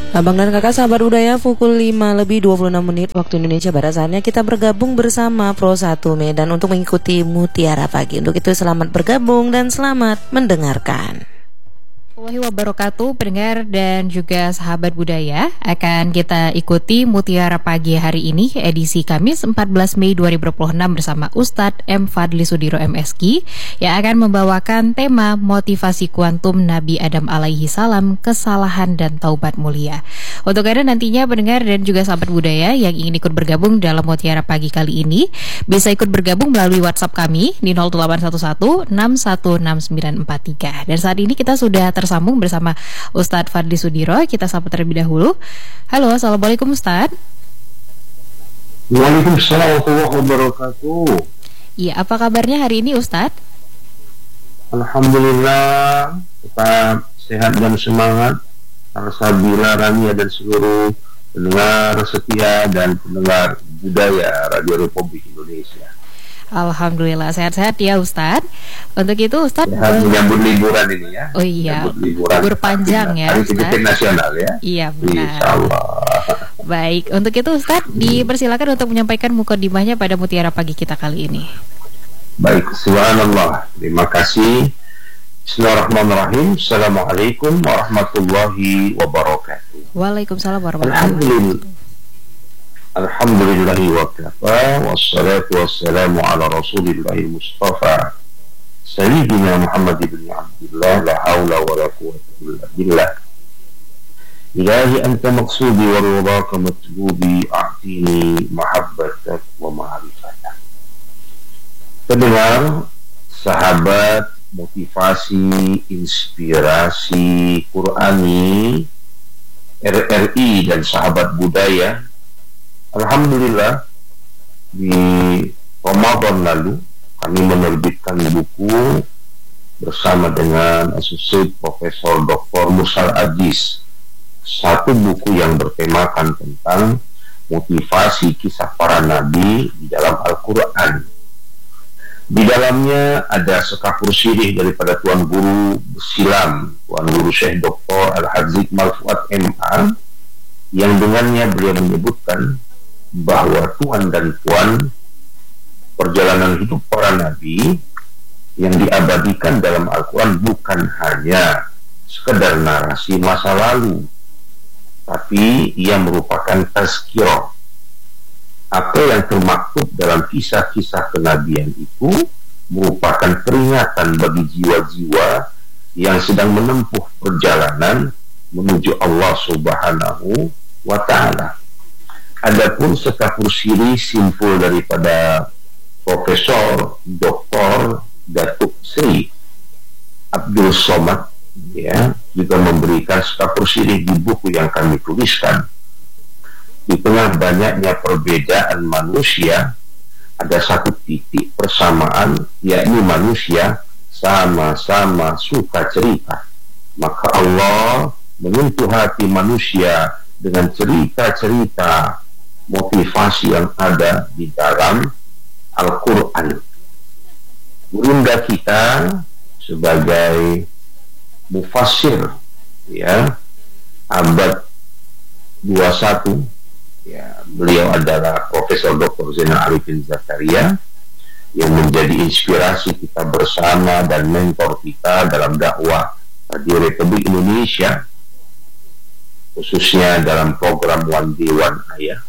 Abang dan kakak sahabat budaya, pukul 5:26 waktu Indonesia Barat. Saatnya kita bergabung bersama Pro 1 Medan untuk mengikuti Mutiara Pagi. Untuk itu selamat bergabung dan selamat mendengarkan. Warahmatullahi wabarakatuh, pendengar dan juga sahabat budaya. Akan kita ikuti Mutiara Pagi hari ini, edisi Kamis 14 Mei 2026 bersama Ustadz M. Fadli Sudiro MSki yang akan membawakan tema motivasi kuantum Nabi Adam alaihi salam, kesalahan dan taubat mulia. Untuk Anda nantinya pendengar dan juga sahabat budaya yang ingin ikut bergabung dalam Mutiara Pagi kali ini, bisa ikut bergabung melalui WhatsApp kami di 0811 616943. Dan saat ini kita sudah tersambung bersama Ustadz Fadli Sudiro. Kita sapa terlebih dahulu. Halo, assalamualaikum Ustadz. Waalaikumsalam warahmatullahi wabarakatuh. Iya, apa kabarnya hari ini Ustadz? Alhamdulillah, tetap sehat dan semangat. Alhamdulillah, Rania dan seluruh pendengar setia dan pendengar budaya Radio Republik Indonesia. Alhamdulillah sehat-sehat ya Ustadz. Untuk itu Ustadz menyambut liburan ini ya. Oh iya, libur panjang ya Hari Kejutan Nasional ya. Iya benar. Insyaallah. Baik, untuk itu Ustadz dipersilakan untuk menyampaikan mukadimahnya pada Mutiara Pagi kita kali ini. Baik, subhanallah. Terima kasih. Bismillahirrahmanirrahim. Assalamualaikum warahmatullahi wabarakatuh. Waalaikumsalam warahmatullahi wabarakatuh. Alhamdulillahi wa kafa, wassalatu wassalamu ala rasulillahi mustafa Sayyidina Muhammad ibn Abdullah, la hawla wa la quwwata illa billah. Ilahi anta maqsudi wa ridhaka matlubi, a'tini mahabbatak wa ma'rifatak. Pendengar, sahabat, motivasi, inspirasi Qur'ani, RRI dan sahabat budaya, alhamdulillah di Ramadan lalu kami menerbitkan buku bersama dengan Associate Profesor Dr. Mursal Aziz, satu buku yang bertemakan tentang motivasi kisah para nabi di dalam Al-Quran. Di dalamnya ada sekapur sirih daripada Tuan Guru Silam, Tuan Guru Syekh Dr. Al-Hadzik Malfuad MA, yang dengannya beliau menyebutkan bahwa Tuan dan Puan perjalanan hidup para nabi yang diabadikan dalam Al-Quran bukan hanya sekedar narasi masa lalu, tapi ia merupakan tazkirah. Apa yang termaktub dalam kisah-kisah kenabian itu merupakan peringatan bagi jiwa-jiwa yang sedang menempuh perjalanan menuju Allah Subhanahu wa Ta'ala. Adapun sekapur siri simpul daripada Profesor Dr. Datuk Sri Abdul Somad ya, juga memberikan sekapur siri di buku yang kami tuliskan. Di tengah banyaknya perbedaan manusia, ada satu titik persamaan, yakni manusia sama-sama suka cerita. Maka Allah menyentuh hati manusia dengan cerita-cerita motivasi yang ada di dalam Al-Quran. Gurunda kita sebagai mufassir ya, abad 21 ya, beliau adalah Profesor Dr. Zainal Arifin Zakaria yang menjadi inspirasi kita bersama dan mentor kita dalam dakwah Radio Republik Indonesia, khususnya dalam program One Day One Ayah.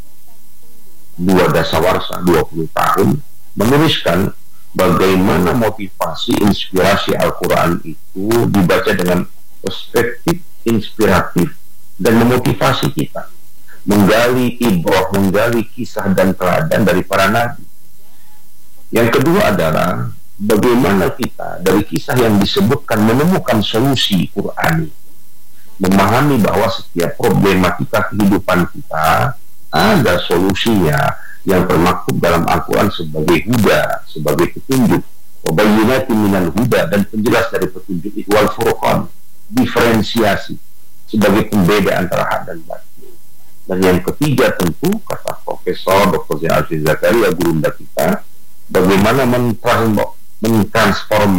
Dua dasawarsa 20 tahun menuliskan bagaimana motivasi inspirasi Al-Quran itu dibaca dengan perspektif inspiratif dan memotivasi kita menggali ibrah, menggali kisah dan teladan dari para nabi. Yang kedua adalah bagaimana kita dari kisah yang disebutkan menemukan solusi Qur'ani, memahami bahwa setiap problematika kehidupan kita ada solusinya yang termaktub dalam Al-Quran sebagai huda, sebagai petunjuk, wabayyinatin minal huda, dan penjelas dari petunjuk itu, wal furqan, diferensiasi sebagai pembeda antara hak dan batil. Dan yang ketiga tentu kata Profesor Dr. Zainal Arifin Zakaria, gurunda kita, bagaimana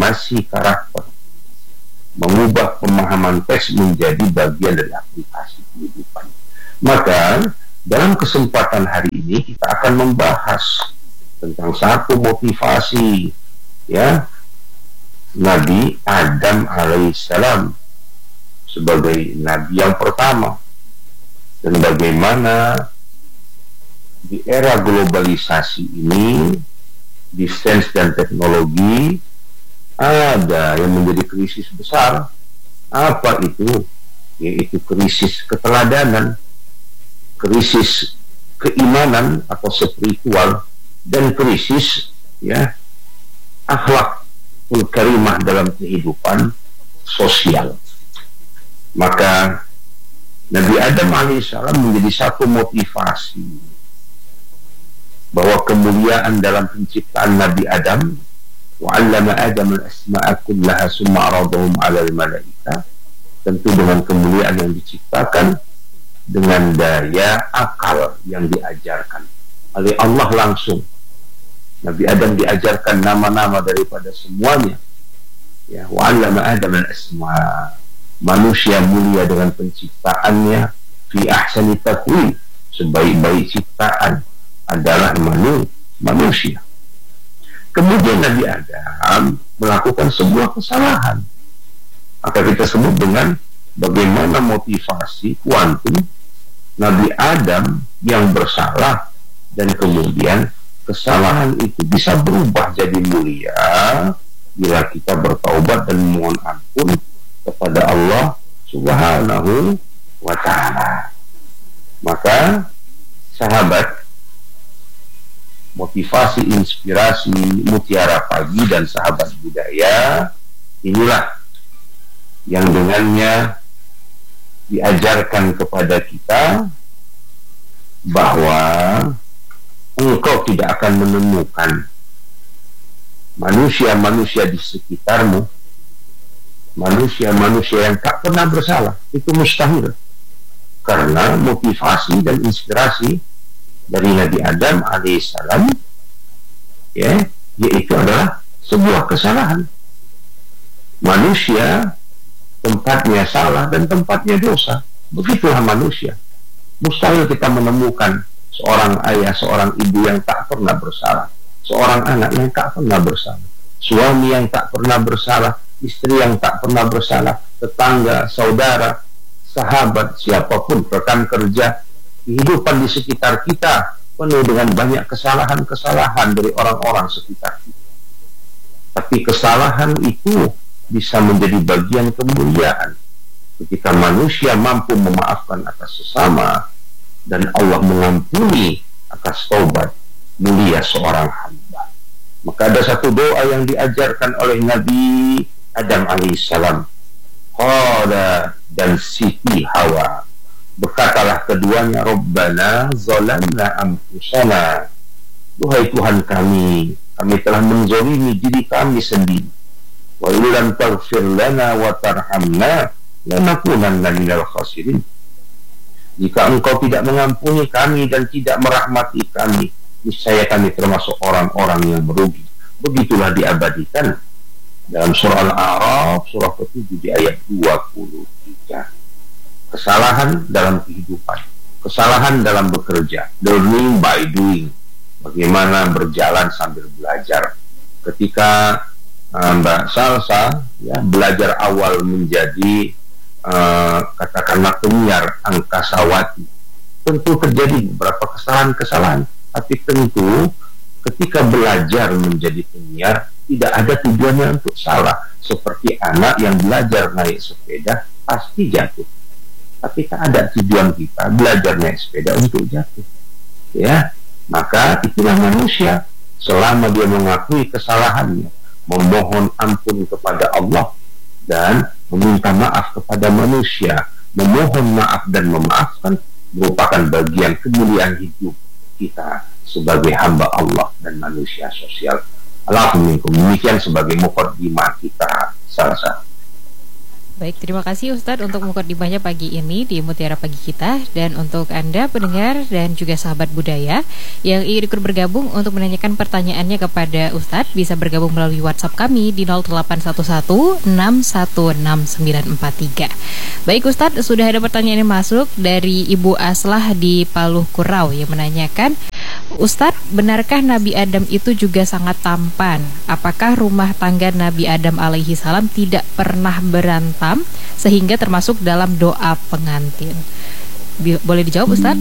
mentransformasi karakter, mengubah pemahaman teks menjadi bagian dari aplikasi. kehidupan. Maka dalam kesempatan hari ini kita akan membahas tentang satu motivasi, ya, Nabi Adam alaihissalam sebagai nabi yang pertama, dan bagaimana di era globalisasi ini, di sains dan teknologi, ada yang menjadi krisis besar. Apa itu? Yaitu krisis keteladanan, krisis keimanan atau spiritual, dan krisis, ya, akhlakul karimah dalam kehidupan sosial. Maka Nabi Adam alaihissalam menjadi satu motivasi bahwa kemuliaan dalam penciptaan Nabi Adam, wa 'allama Adam al-asma'a kullaha summa 'aradahum 'alal malaika, tentu dengan kemuliaan yang diciptakan, dengan daya akal yang diajarkan oleh Allah langsung. Nabi Adam diajarkan nama-nama daripada semuanya, ya, wa 'allama Adam al-asma'a, manusia mulia dengan penciptaannya fi ahsani taqwim, sebaik-baik ciptaan adalah manusia. Kemudian Nabi Adam melakukan sebuah kesalahan, maka kita sebut dengan bagaimana motivasi kuantum Nabi Adam yang bersalah, dan kemudian kesalahan itu bisa berubah jadi mulia bila kita bertaubat dan mohon ampun kepada Allah Subhanahu wa ta'ala. Maka sahabat, motivasi, inspirasi Mutiara Pagi dan sahabat budaya, inilah yang dengannya diajarkan kepada kita bahwa engkau tidak akan menemukan manusia-manusia di sekitarmu, manusia-manusia yang tak pernah bersalah. Itu mustahil, karena motivasi dan inspirasi dari Nabi Adam alaihissalam, ya, yaitu adalah sebuah kesalahan. Manusia tempatnya salah dan tempatnya dosa. Begitulah manusia. Mustahil kita menemukan seorang ayah, seorang ibu yang tak pernah bersalah, seorang anak yang tak pernah bersalah, suami yang tak pernah bersalah, istri yang tak pernah bersalah, tetangga, saudara, sahabat, siapapun, rekan kerja. Kehidupan di sekitar kita penuh dengan banyak kesalahan-kesalahan dari orang-orang sekitar kita. Tapi kesalahan itu bisa menjadi bagian kemuliaan ketika manusia mampu memaafkan atas sesama dan Allah mengampuni atas taubat mulia seorang hamba. Maka ada satu doa yang diajarkan oleh Nabi Adam alaihissalam. Qala dan Siti Hawa, berkatalah keduanya, Rabbana zalamna anfusana, duhai Tuhan kami telah menzalimi diri kami sendiri, wa illam taghfir lana wa tarhamna lanakunanna minal khasirin. Jika engkau tidak mengampuni kami dan tidak merahmati kami, niscaya kami termasuk orang-orang yang merugi. Begitulah diabadikan dalam surah Al-A'raf surah ke-7 di ayat 23. Kesalahan dalam kehidupan, kesalahan dalam bekerja, learning by doing, bagaimana berjalan sambil belajar. Ketika Mbak Salsa, ya, belajar awal menjadi katakanlah penyiar angkasawati, tentu terjadi beberapa kesalahan-kesalahan, tapi tentu ketika belajar menjadi penyiar tidak ada tujuannya untuk salah. Seperti anak yang belajar naik sepeda pasti jatuh, tapi tak ada tujuan kita belajar naik sepeda untuk jatuh, ya. Maka itulah manusia, selama dia mengakui kesalahannya, memohon ampun kepada Allah dan meminta maaf kepada manusia, memohon maaf dan memaafkan merupakan bagian kemuliaan hidup kita sebagai hamba Allah dan manusia sosial. Alhamdulillah, demikian sebagai muqaddimah kita. Salah. Baik, terima kasih Ustadz untuk mukadimahnya pagi ini di Mutiara Pagi kita. Dan untuk Anda pendengar dan juga sahabat budaya yang ingin ikut bergabung untuk menanyakan pertanyaannya kepada Ustadz, bisa bergabung melalui WhatsApp kami di 0811-6166943. Baik Ustadz, sudah ada pertanyaan yang masuk dari Ibu Aslah di Paluh Kurau yang menanyakan, Ustadz, benarkah Nabi Adam itu juga sangat tampan? Apakah rumah tangga Nabi Adam alaihi salam tidak pernah berantem sehingga termasuk dalam doa pengantin? Boleh dijawab Ustaz?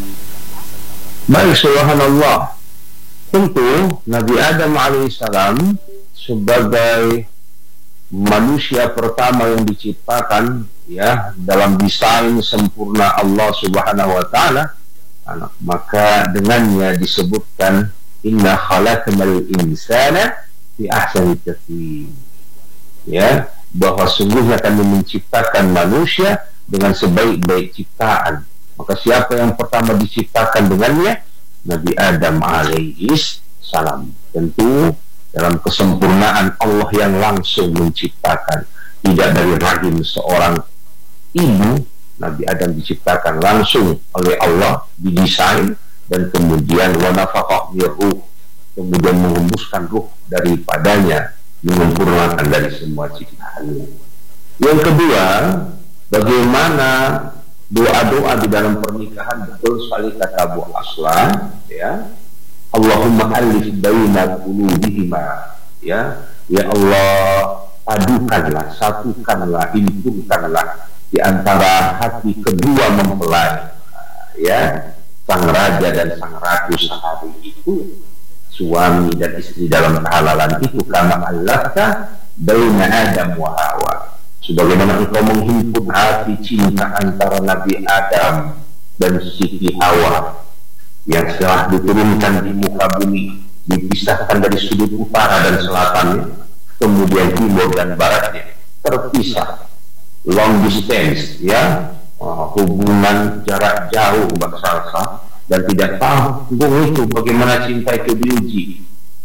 Baik, subhanallah. Tentu Nabi Adam alaihissalam sebagai manusia pertama yang diciptakan ya dalam desain sempurna Allah Subhanahu wa taala, maka dengannya disebutkan inna khalaqnal insana fi ahsani taqwim. Ya, bahwa sungguhnya kami menciptakan manusia dengan sebaik-baik ciptaan. Maka siapa yang pertama diciptakan dengannya? Nabi Adam alaihi salam. Tentu dalam kesempurnaan Allah yang langsung menciptakan, tidak dari rahim seorang ibu. Nabi Adam diciptakan langsung oleh Allah, didesain, dan kemudian wa nafakha min ruh, kemudian menghembuskan ruh daripadanya, menyempurnakan dari semua ciptaannya. Yang kedua, bagaimana doa-doa di dalam pernikahan, betul sekali kata Bu Aslan, ya, Allahumma alif baina qulubihima, ya Allah, padukanlah, satukanlah, himpunkanlah di antara hati kedua mempelai, ya, sang raja dan sang ratu sehari itu, suami dan istri dalam kehalalan itu, kama allafta baina Adam wa Hawa, sebagaimana engkau menghimpun hati cinta antara Nabi Adam dan Siti Hawa yang telah diturunkan di muka bumi, dipisahkan dari sudut utara dan selatannya, kemudian timur dan baratnya, terpisah, long distance, ya, hubungan jarak jauh bahasa, dan tidak tahu itu bagaimana cinta itu diuji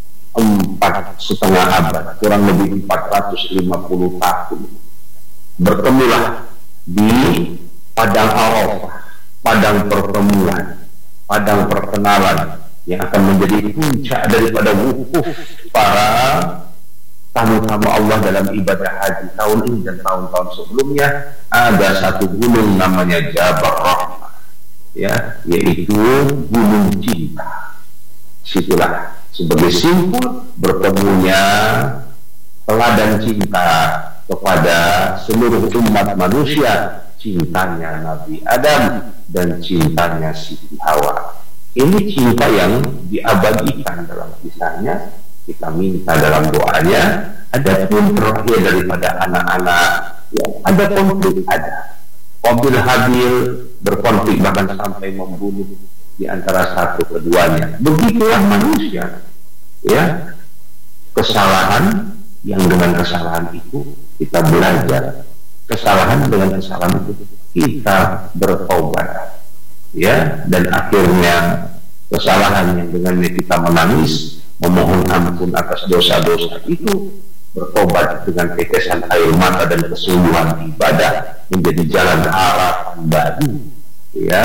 4,5 abad, kurang lebih 450 tahun. Bertemulah di padang Arafah, padang pertemuan, padang perkenalan yang akan menjadi puncak daripada wukuf para tamu-tamu Allah dalam ibadah haji tahun ini dan tahun-tahun sebelumnya. Ada satu gunung namanya Jabal Rahmah, ya, yaitu gunung cinta. Situlah sebagai simpul bertemunya teladan cinta kepada seluruh umat manusia, cintanya Nabi Adam dan cintanya Siti Hawa. Ini cinta yang diabadikan dalam kisahnya. Kita minta dalam doanya. Adapun terakhir daripada anak-anak, ya, ada konflik, ada Qabil Habil berkonflik bahkan sampai membunuh di antara satu keduanya. Begitulah manusia, ya, kesalahan yang dengan kesalahan itu kita belajar, kesalahan dengan kesalahan itu kita bertobat, ya, dan akhirnya kesalahan yang dengannya kita menangis, memohon ampun atas dosa-dosa itu, bertobat dengan tetesan air mata dan kesungguhan ibadah menjadi jalan harapan baru, ya.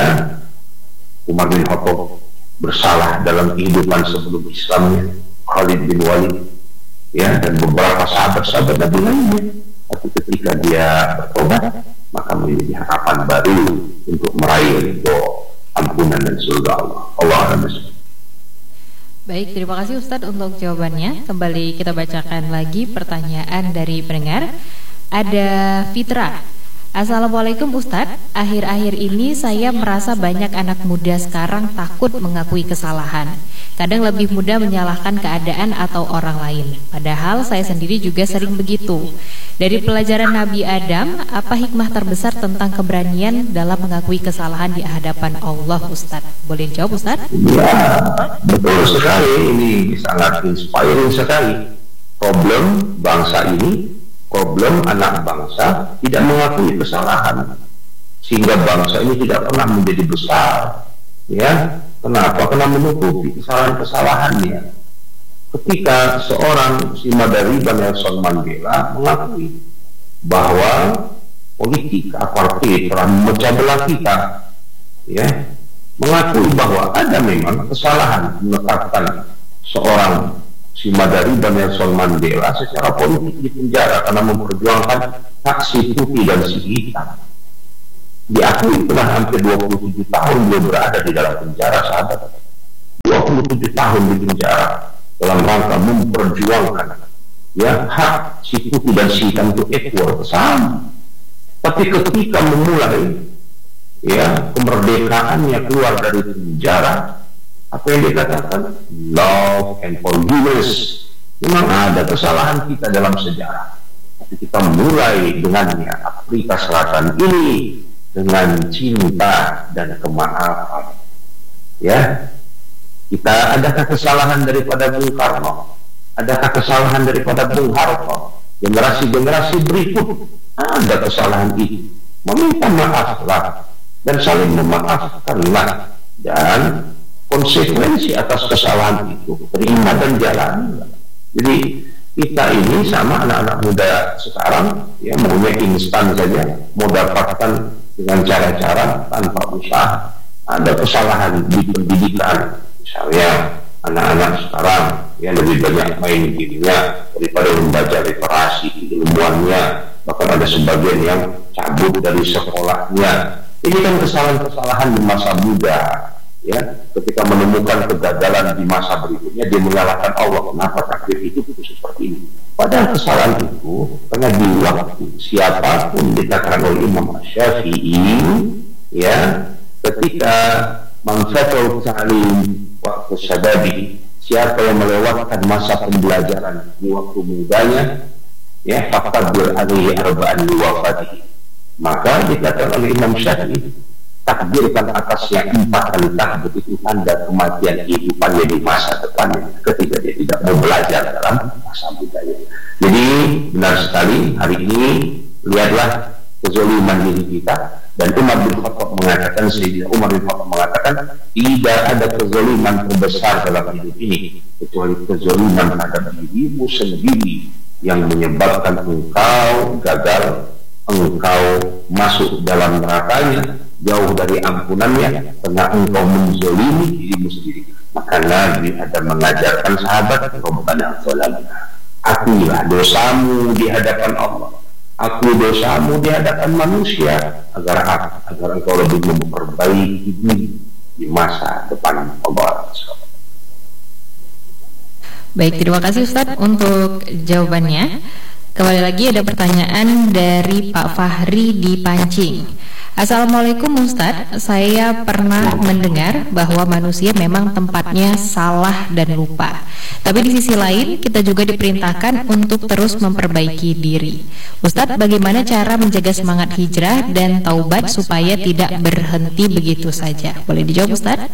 Umar bin Khattab bersalah dalam kehidupan sebelum Islamnya, Khalid bin Walid, ya, dan beberapa sahabat-sahabat Nabi lainnya. Tapi ketika dia bertobat, maka menjadi harapan baru untuk meraih ridho, ampunan dan surga Allah. Allah Alhamdulillah. Baik, terima kasih Ustadz untuk jawabannya. Kembali kita bacakan lagi pertanyaan dari pendengar. Ada Fitra. Assalamualaikum Ustadz, akhir-akhir ini saya merasa banyak anak muda sekarang takut mengakui kesalahan. Kadang lebih mudah menyalahkan keadaan atau orang lain. Padahal saya sendiri juga sering begitu. Dari pelajaran Nabi Adam, apa hikmah terbesar tentang keberanian dalam mengakui kesalahan di hadapan Allah, Ustadz? Boleh dijawab Ustadz? Ya, betul sekali. Ini sangat inspiring sekali. Problem bangsa ini, problem anak bangsa tidak mengakui kesalahan, sehingga bangsa ini tidak pernah menjadi besar. Ya, kenapa? Karena menutupi kesalahan-kesalahannya. Ketika seorang si Madariba Nelson Mandela mengakui bahwa politik apartheid telah memecah belah kita, ya, mengakui bahwa ada memang kesalahan menetapkan seorang si Madari dan Nelson Mandela secara politik di penjara karena memperjuangkan hak si putih dan si hitam. Diakui telah hampir 27 tahun beliau berada di dalam penjara, sahabat. 27 tahun di penjara dalam rangka memperjuangkan, ya, hak si putih dan si hitam itu equal, sama. Tapi ketika memulai, ya, kemerdekaannya keluar dari penjara, apa yang dikatakan? Love and forgiveness. Memang ada kesalahan kita dalam sejarah, tapi kita mulai dengannya Afrika Selatan ini dengan cinta dan kemaafan. Ya, kita adakah kesalahan daripada Bung Karno? Adakah kesalahan daripada Bung Harto? Generasi-generasi berikut ada kesalahan itu. Meminta maaflah dan saling memaafkanlah, dan konsekuensi atas kesalahan itu terima dan jalani. Jadi kita ini sama anak-anak muda sekarang, ya, maunya instan saja, mau dapatkan dengan cara-cara tanpa usaha. Ada kesalahan di pendidikan, misalnya anak-anak sekarang, ya, lebih banyak main gamenya daripada membaca literasi ilmuannya, bahkan ada sebagian yang cabut dari sekolahnya. Ini kan kesalahan-kesalahan di masa muda, ya. Ketika menemukan kegagalan di masa berikutnya, dia menyalahkan Allah, kenapa takdir itu seperti ini. Padahal kesalahan itu karena di waktu siapapun, dikatakan oleh Imam Syafi'i, ya, ketika mangfatul ta'lim waktu sababi, siapa yang melewatkan masa pembelajaran di waktu mudanya, ya, faqadir alaihi arba'an li wafatihi, maka dikatakan oleh Imam Syafi'i, takdirkan atasnya 4 kali tahun itu tanda kematian kehidupannya di masa depannya ketika dia tidak mau belajar dalam masa mudanya. Jadi benar sekali, hari ini lihatlah kezaliman diri kita, dan Umar bin Khattab mengatakan, Sayyidina Umar bin Khattab mengatakan, tidak ada kezaliman terbesar dalam hidup ini kecuali kezaliman terhadap dirimu sendiri yang menyebabkan engkau gagal, engkau masuk dalam nerakanya, jauh dari ampunannya, karena engkau menzalimi dirimu sendiri. Maka Nabi ada mengajarkan sahabat, Rabbana zalamna, akuilah dosamu di hadapan Allah, aku dosamu di hadapan manusia, agar engkau lebih memperbaiki diri di masa depan Allah. Baik, terima kasih Ustadz untuk jawabannya. Kembali lagi ada pertanyaan dari Pak Fahri di Pancing. Assalamualaikum Ustadz, saya pernah mendengar bahwa manusia memang tempatnya salah dan lupa. Tapi di sisi lain kita juga diperintahkan untuk terus memperbaiki diri. Ustadz, bagaimana cara menjaga semangat hijrah dan taubat supaya tidak berhenti begitu saja? Boleh dijawab Ustadz?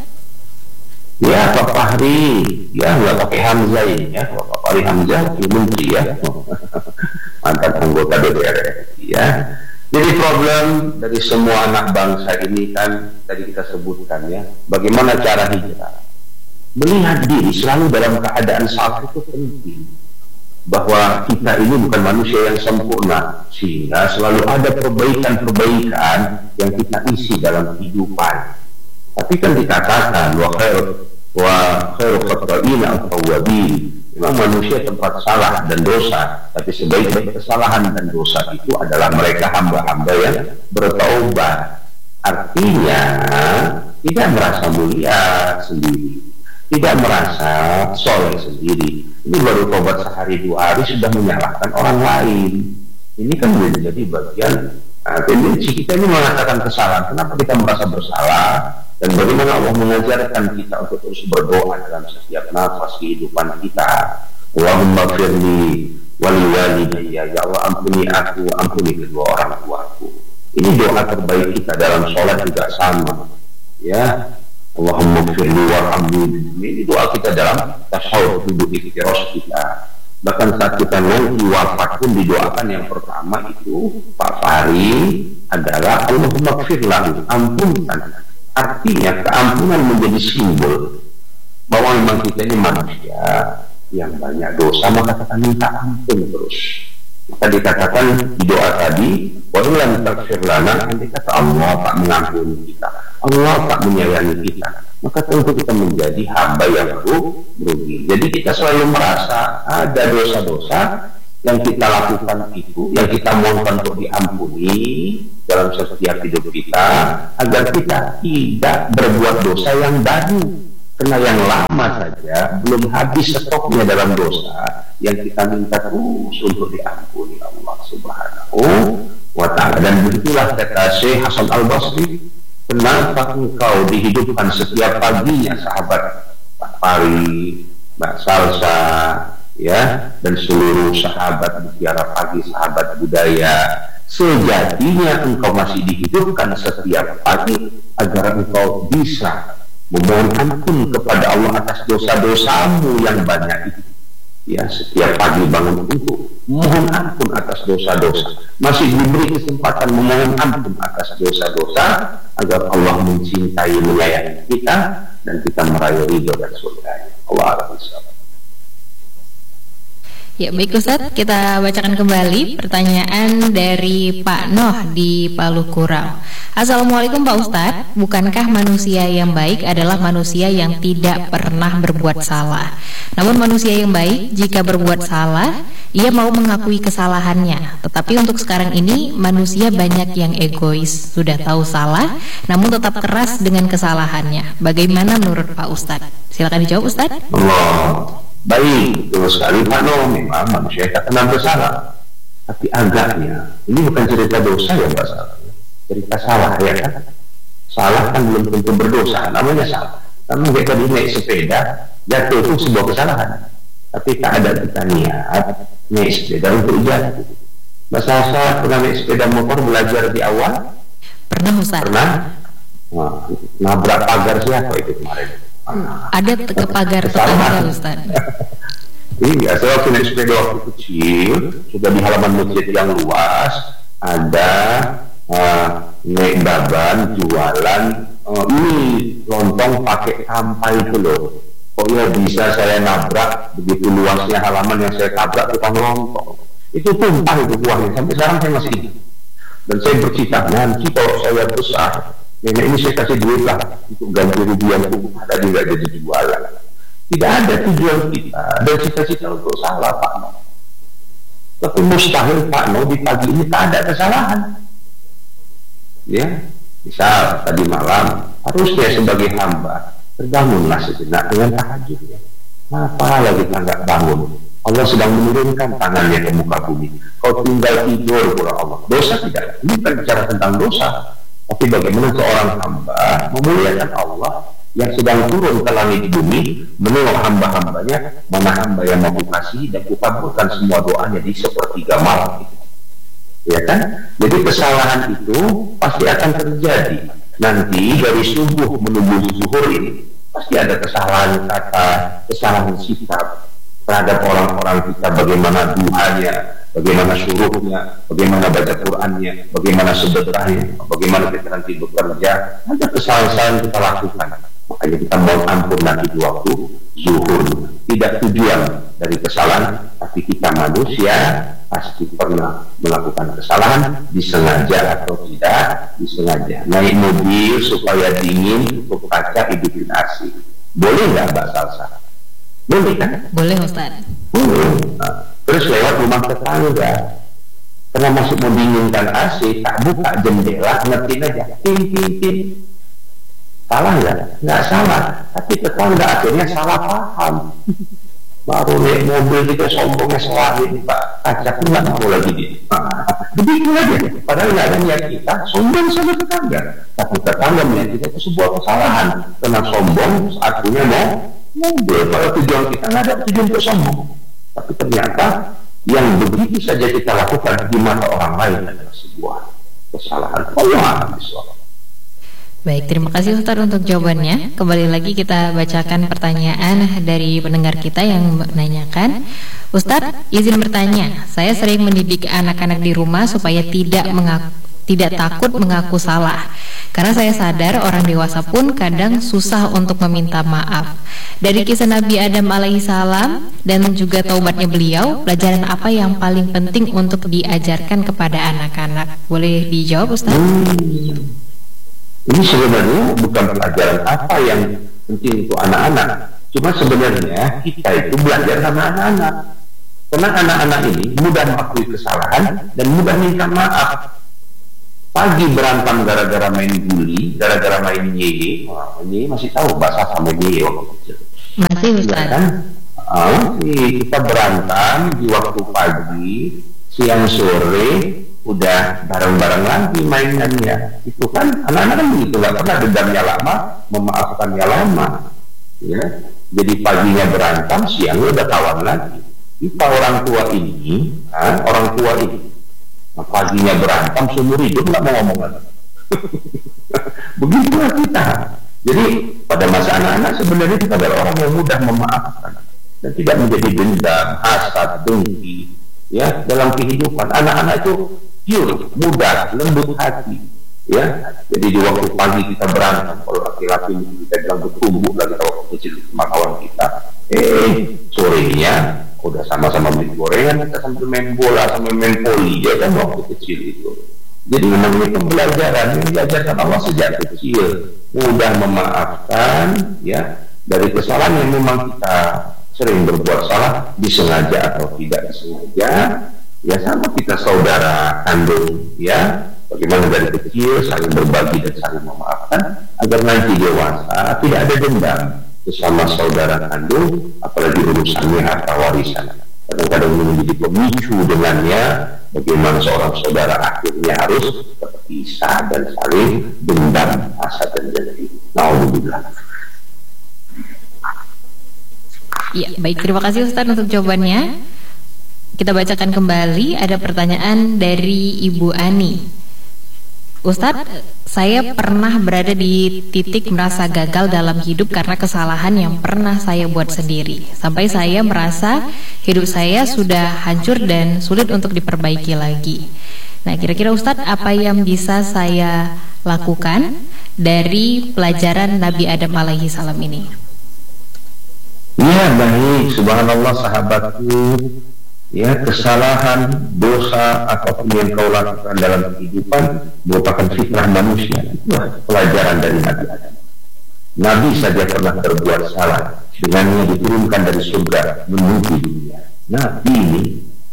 Ya, Pak Fahri, ya, nggak pakai Hamzah ini, ya. Pak Fahri Hamzah, menteri, ya, mantan anggota DPR, ya. Jadi problem dari semua anak bangsa ini kan tadi kita sebutkan, ya, bagaimana cara hijrah. Melihat diri selalu dalam keadaan salah itu penting. Bahwa kita ini bukan manusia yang sempurna, sehingga selalu ada perbaikan-perbaikan yang kita isi dalam kehidupan. Tapi kan dikatakan wa khairu khata'ina at-tawwabin. Memang manusia tempat salah dan dosa, tapi sebaik-baik kesalahan dan dosa itu adalah mereka hamba-hamba yang bertaubat. Artinya tidak merasa mulia sendiri, tidak merasa soleh sendiri. Ini baru taubat sehari 2 hari sudah menyalahkan orang lain. Ini kan menjadi bagian tendensi kita ini mengatakan kesalahan. Kenapa kita merasa bersalah? Dan bagaimana Allah mengajarkan kita untuk terus berdoa dalam setiap nafas kehidupan kita. Allahumma firli wali walidayya, ya Allah ampuni aku, ampuni kedua orang tuaku. Ini doa terbaik kita dalam sholat juga sama, ya. Allahumma firli warhamni. Ini doa kita dalam tasawuf, duduk ikhtiras kita. Bahkan saat kita nanti wafat pun didoakan yang pertama itu, Pak Fahri, adalah Allahumma firlahu, ampunkan. Artinya keampunan menjadi simbol bahwa memang kita ini manusia yang banyak dosa, maka kita minta ampun terus, Maka dikatakan di doa tadi, wa illam taghfir lana, andai kata Allah tak mengampuni kita, Allah tak menyayangi kita, maka tentu kita menjadi hamba yang merugi. Jadi kita selalu merasa ada dosa-dosa yang kita lakukan itu, yang kita mohonkan untuk diampuni dalam setiap hidup kita, agar kita tidak berbuat dosa yang baru. Karena yang lama saja belum habis stoknya dalam dosa yang kita minta terus untuk diampuni Allah Subhanahu wa ta'ala. Dan begitulah kata Syekh Hasan Al-Basri, kenapa engkau dihidupkan setiap paginya sahabat Pak Pari, Mbak Salsa, ya, dan seluruh sahabat Mutiara Pagi, sahabat budaya. Sejatinya engkau masih dihidupkan setiap pagi agar engkau bisa memohon ampun kepada Allah atas dosa-dosamu yang banyak itu. Ya, setiap pagi bangun untuk mohon ampun atas dosa-dosa, masih diberi kesempatan memohon ampun atas dosa-dosa agar Allah mencintai, menyayangi kita, dan kita meraih ridho dan surga. Allah Alhamdulillah. Ya, baik Ustadz, kita bacakan kembali pertanyaan dari Pak Noh di Palu Kurau. Assalamualaikum Pak Ustadz, bukankah manusia yang baik adalah manusia yang tidak pernah berbuat salah? Namun manusia yang baik jika berbuat salah, ia mau mengakui kesalahannya. Tetapi untuk sekarang ini manusia banyak yang egois, sudah tahu salah, namun tetap keras dengan kesalahannya. Bagaimana menurut Pak Ustadz? Silakan dijawab Ustadz. Baik, betul sekali Pak No. Memang manusia tak pernah bersalah, tapi agaknya ini bukan cerita dosa yang bersalah, cerita salah, ya kan? Salah kan belum tentu berdosa, namanya salah. Karena kita naik sepeda, jatuh itu sebuah kesalahan, tapi tak ada kita niat naik sepeda untuk jatuh. Mbak Salsa pernah naik sepeda motor belajar di awal? Pernah Ustaz. Pernah? Nah, nabrak pagar siapa itu kemarin? Ada ke pagar tetangga Ustaz. Iya, saya waktu naik sepeda waktu kecil, sudah di halaman masjid yang luas, ada naik baban jualan mie lontong pakai kampai itu loh. Kok ya bisa saya nabrak begitu luasnya halaman yang saya tabrak tukang lontong. Itu tumpah itu buahnya, sampai sekarang saya masih ingat. Dan saya bercita, nanti kalau saya besar, nenek ini saya kasih duit lah untuk ganti rugi yang tadi nggak jadi jualan. Tidak ada tujuan kita dan cita-cita untuk salah Pak No. Tapi mustahil Pak No di pagi ini tak ada kesalahan. Ya, misal tadi malam harusnya sebagai hamba terbangunlah sejenak dengan tahajudnya. Kenapa lagi nggak bangun? Allah sedang menurunkan tangannya ke muka bumi. Kau tinggal tidur kurang Allah. Dosa tidak. Ini bukan bicara tentang dosa. Tapi bagaimana seorang hamba memuliakan Allah yang sedang turun ke langit bumi, menolak hamba-hambanya, mana hamba yang mau kasih dan kukabulkan semua doanya di sepertiga malam itu. Ya kan? Jadi kesalahan itu pasti akan terjadi. Nanti dari subuh menuju zuhur ini pasti ada kesalahan kata, kesalahan sikap terhadap orang-orang kita, bagaimana duhanya, bagaimana syuruhnya, bagaimana baca Qur'annya, bagaimana sedekahnya, bagaimana kita nanti bekerja. Ada kesalahan kita lakukan, makanya kita mohon ampun nanti di waktu zuhur. Tidak tujuan dari kesalahan, tapi kita manusia pasti pernah melakukan kesalahan, disengaja atau tidak disengaja. Naik mobil supaya dingin, tutup kaca, hidupin AC. Boleh nggak Mbak Salsa? Boleh kan? Boleh Ustaz. Nah, terus lewat rumah tetangga, karena masih mau dinginkan AC, tak buka jendela, ngetin aja, tin. Salah ya? Nggak salah, tapi tetangga akhirnya salah paham. Baru naik mobil kita sombongnya selain Pak kaca pun nggak mau lagi dia. Begitu aja. Padahal nggak ada niat kita sombong sama tetangga, tapi tetangga melihat kita itu sebuah kesalahan karena sombong saat punya mau mobil. Kalau tujuan kita nggak ada tujuan untuk sombong, tapi ternyata yang begitu saja kita lakukan di mata orang lain adalah sebuah kesalahan. Allah Bismillah. Baik, terima kasih Ustaz untuk jawabannya. Kembali lagi kita bacakan pertanyaan dari pendengar kita yang menanyakan, Ustaz, izin bertanya, saya sering mendidik anak-anak di rumah supaya tidak takut mengaku salah. Karena saya sadar orang dewasa pun kadang susah untuk meminta maaf. Dari kisah Nabi Adam alaihissalam dan juga taubatnya beliau, pelajaran apa yang paling penting untuk diajarkan kepada anak-anak? Boleh dijawab, Ustaz? Ini sebenarnya bukan pelajaran apa yang penting untuk anak-anak. Cuma sebenarnya kita itu belajar sama anak-anak. Karena anak-anak ini mudah mengakui kesalahan dan mudah minta maaf. Pagi berantem gara-gara main guli, gara-gara main yeye. Wah, ini masih tahu bahasa sama yeye waktu kecil. Masih, Ustaz. Ya kan? Kita berantem di waktu pagi, siang sore, udah bareng-bareng lagi mainannya. Itu kan anak-anak kan begitu, nggak pernah dendamnya lama, memaafkannya lama. Ya, jadi paginya berantem, siangnya udah kawan lagi. Kita orang tua ini, paginya berantem seumur hidup nggak mau ngomong lagi. Begitulah kita. Jadi pada masa anak-anak sebenarnya kita adalah orang yang mudah memaafkan dan tidak menjadi dendam, hasad, dengki. Ya, dalam kehidupan anak-anak itu pure, mudah, lembut hati. Ya, jadi di waktu pagi kita berantem, kalau laki-laki kita bilang bertumbuk lagi waktu kecil sama kawan kita. Sorenya udah sama-sama main gorengan, kita sambil main bola, sambil main poli, ya kan waktu kecil itu. Jadi memang ini pembelajaran yang diajarkan Allah sejak kecil, mudah memaafkan, ya, dari kesalahan yang memang kita sering berbuat salah, disengaja atau tidak disengaja, ya sama kita saudara kandung, ya, bagaimana dari kecil saling berbagi dan saling memaafkan, agar nanti dewasa tidak ada dendam bersama saudara kandung, apalagi urusannya harta warisan. Kadang-kadang menjadi pemicu dengannya, bagaimana seorang saudara akhirnya harus berpisah dan saling dendam, hasad dan dengki. Nauzubillah. Ya, baik, terima kasih Ustaz untuk jawabannya. Kita bacakan kembali, ada pertanyaan dari Ibu Ani. Ustadz, saya pernah berada di titik merasa gagal dalam hidup karena kesalahan yang pernah saya buat sendiri. Sampai saya merasa hidup saya sudah hancur dan sulit untuk diperbaiki lagi. Nah, kira-kira Ustadz, apa yang bisa saya lakukan dari pelajaran Nabi Adam alaihi salam ini? Ya, baik, subhanallah sahabatku. Ya, kesalahan, dosa, apapun yang kau lakukan dalam kehidupan merupakan fitrah manusia. Itulah pelajaran dari Nabi Adam. Nabi saja pernah berbuat salah, dengannya diturunkan dari surga menuju dunia. Nabi ini,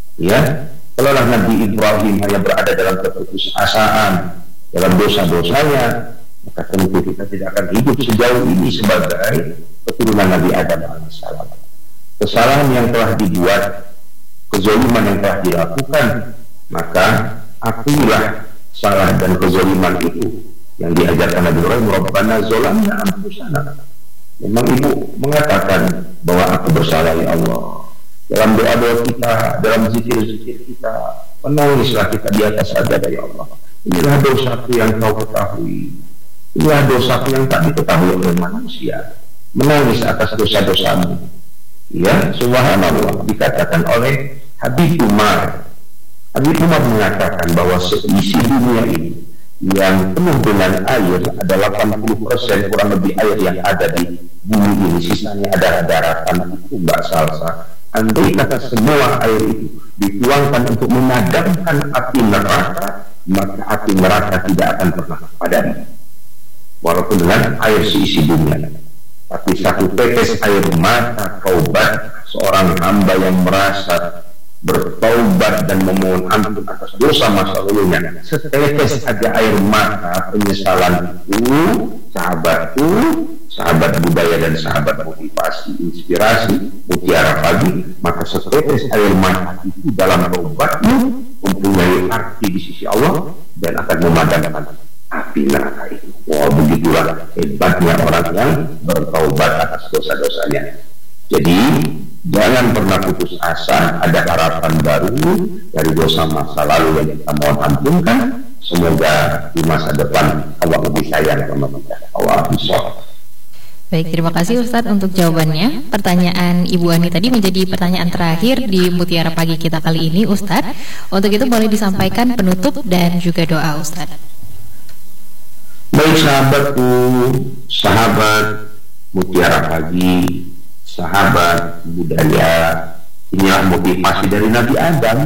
ya, kalaulah Nabi Ibrahim hanya berada dalam keputusasaan, dalam dosa-dosanya, maka tentu kita tidak akan hidup sejauh ini sebagai keturunan Nabi Adam alaihissalam. Kesalahan yang telah dibuat, kezaliman yang telah dilakukan, maka akuilah salah dan kezaliman itu yang diajarkan Nabi Ibrahim. Rabbana zalamna anfusana. Memang ibu mengatakan bahwa aku bersalah ya Allah. Dalam doa-doa kita, dalam zikir-zikir kita, menangislah kita di atas sajadah ya Allah. Inilah dosaku yang kau ketahui. Inilah dosaku yang tak diketahui oleh manusia. Menangis atas dosa-dosamu. Ya, subhanallah, dikatakan oleh Habib Umar. Habib Umar mengatakan bahwa seisi dunia ini yang penuh dengan air ada 80% kurang lebih air yang ada di bumi ini, sisanya adalah daratan. Itu Mbak Salsa. Andai kata semua air itu dituangkan untuk memadamkan api neraka, maka api neraka tidak akan pernah padam, walaupun dengan air seisi dunia. Tapi satu tetes air mata taubat seorang hamba yang merasa bertaubat dan memohon ampun atas dosa masa lalunya, setetes aja air mata penyesalan itu, sahabatku, sahabat budaya dan sahabat motivasi, inspirasi, mutiara pagi, maka setetes air mata itu dalam taubatmu mempunyai arti di sisi Allah dan akan memadamkan api neraka itu. Wah, begitulah hebatnya orang yang bertaubat atas dosa-dosanya. Jadi jangan pernah putus asa, ada harapan baru dari dosa masa lalu yang kita mohon ampunkan. Semoga di masa depan Allah lebih sayang sama kita. Allah bisa. Baik, terima kasih Ustadz untuk jawabannya. Pertanyaan Ibu Ani tadi menjadi pertanyaan terakhir di Mutiara Pagi kita kali ini, Ustadz. Untuk itu boleh disampaikan penutup dan juga doa, Ustadz. Baik sahabatku, sahabat Mutiara Pagi, sahabat budaya, inilah motivasi dari Nabi Adam.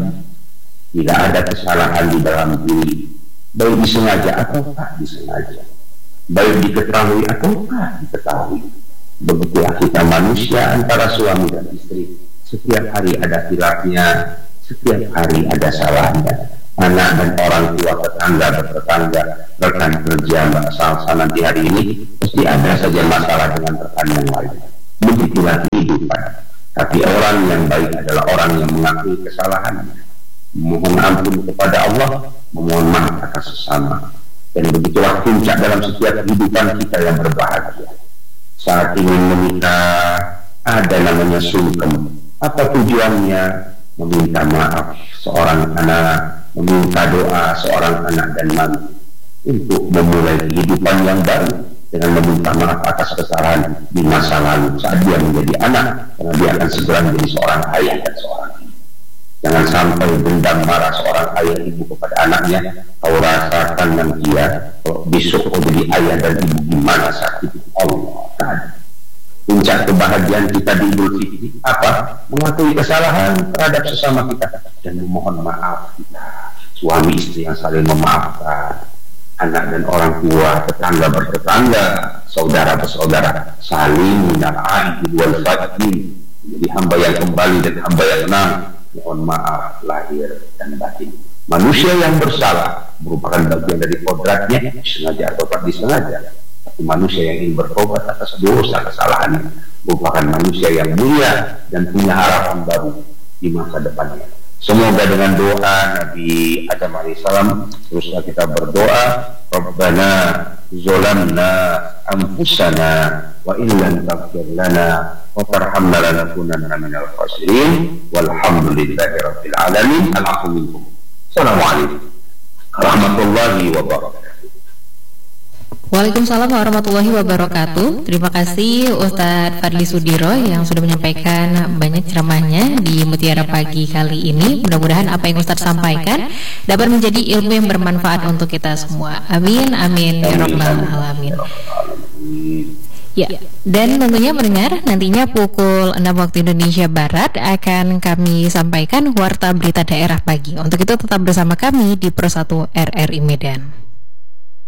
Tidak ada kesalahan di dalam diri, baik disengaja atau tak disengaja, baik diketahui atau tak diketahui. Begitulah kita manusia antara suami dan istri. Setiap hari ada khilafnya, setiap hari ada salahnya. Anak dan orang tua, tetangga bertetangga, rekan kerja, sama di hari ini pasti ada saja masalah dengan rekan yang lain. Begitulah kehidupan. Tapi orang yang baik adalah orang yang mengakui kesalahannya, memohon ampun kepada Allah, memohon maaf atas sesama. Dan begitulah puncak dalam setiap kehidupan kita yang berbahagia. Saat ingin menikah, ada namanya sungkem. Apa tujuannya? Meminta maaf seorang anak, meminta doa seorang anak dan mantu untuk memulai kehidupan yang baru dengan meminta maaf atas kesalahan di masa lalu saat dia menjadi anak, karena dia akan segera menjadi seorang ayah dan seorang ibu. Jangan sampai dendam marah seorang ayah ibu kepada anaknya. Kau rasakan nanti ya, besok kau jadi ayah dan ibu gimana sakit Allah Ta'ala. Puncak kebahagiaan kita di Idul Fitri apa? Mengakui kesalahan terhadap sesama kita dan memohon maaf kita. Suami istri yang saling memaafkan, anak dan orang tua, tetangga bertetangga, saudara bersaudara, saling minal aidin wal faidin. Jadi hamba yang kembali dan hamba yang menang, mohon maaf lahir dan batin. Manusia yang bersalah merupakan bagian dari kodratnya, disengaja atau tak disengaja. Tapi manusia yang ingin bertobat atas dosa kesalahannya merupakan manusia yang mulia dan punya harapan baru di masa depannya. Semoga dengan doa Nabi Adam alaihissalam teruslah kita berdoa, Rabbana zolamna anfusana wa illam taghfir lana wa tarhamna lanakunanna minal khasirin walhamdulillahi rabbil alamin. Assalamualaikum warahmatullahi wabarakatuh. Waalaikumsalam warahmatullahi wabarakatuh. Terima kasih Ustadz Fadli Sudiro yang sudah menyampaikan banyak ceramahnya di Mutiara Pagi kali ini. Mudah-mudahan apa yang Ustadz sampaikan dapat menjadi ilmu yang bermanfaat untuk kita semua. Amin, amin, ya rabbal alamin. Ya, dan tentunya mendengar nantinya pukul 6 waktu Indonesia Barat akan kami sampaikan Warta Berita Daerah Pagi. Untuk itu tetap bersama kami di Pro 1 RRI Medan.